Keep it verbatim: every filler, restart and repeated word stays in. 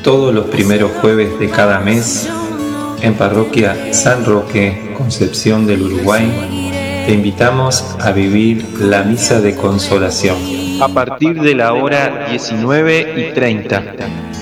Todos los primeros jueves de cada mes, en Parroquia San Roque, Concepción del Uruguay, te invitamos a vivir la Misa de Consolación. A partir de la hora diecinueve y treinta.